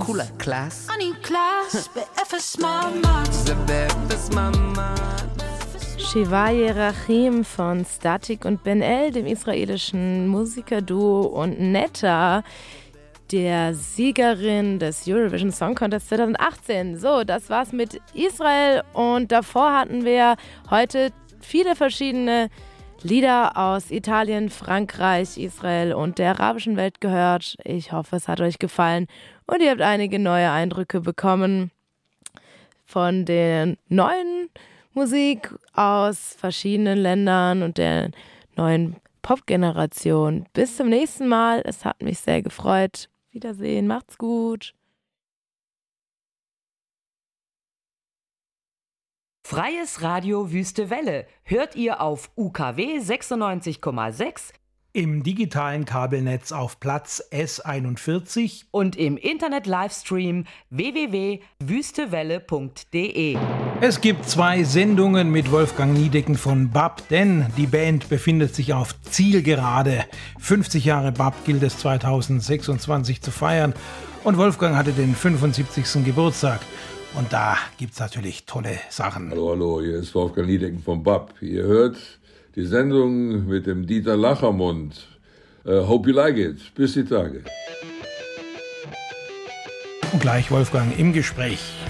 cooler class. I need class, بقفش ماما. Shivaye Rachim von Statik und Ben El, dem israelischen Musikerduo, und Netta, der Siegerin des Eurovision Song Contest 2018. So, das war's mit Israel, und davor hatten wir heute viele verschiedene Lieder aus Italien, Frankreich, Israel und der arabischen Welt gehört. Ich hoffe, es hat euch gefallen und ihr habt einige neue Eindrücke bekommen von der neuen Musik aus verschiedenen Ländern und der neuen Pop-Generation. Bis zum nächsten Mal. Es hat mich sehr gefreut. Wiedersehen. Macht's gut. Freies Radio Wüste Welle hört ihr auf UKW 96,6, im digitalen Kabelnetz auf Platz S41 und im Internet-Livestream www.wüstewelle.de. Es gibt 2 Sendungen mit Wolfgang Niedecken von BAP, denn die Band befindet sich auf Zielgerade. 50 Jahre BAP gilt es 2026 zu feiern und Wolfgang hatte den 75. Geburtstag. Und da gibt's natürlich tolle Sachen. Hallo, hier ist Wolfgang Niedecken von BAP. Ihr hört die Sendung mit dem Dieter Lachermund. Hope you like it. Bis die Tage. Und gleich Wolfgang im Gespräch.